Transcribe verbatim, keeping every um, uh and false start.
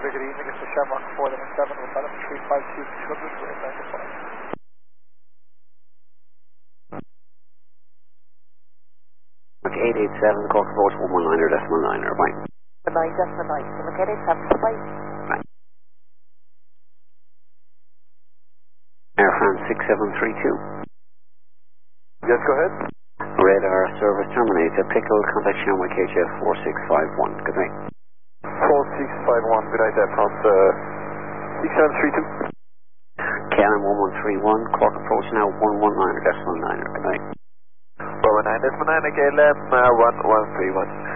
good evening. It's the Shamrock four seven with Adam three five two two hundred with ninety-five. eight eight seven, Cork approach one one niner decimal niner, right. nine decimal nine, so look at eight seven five. Right. Air France six seven three two. Yes, go ahead. Radar service terminated. Pickle, contact Shamrock H F four six five one. Good night. four six five one, good night, Air France uh, six seven three two. K L M one one three one, Cork approach now one one niner decimal niner. Good night. one one nine decimal nine, K L M uh, one one three one.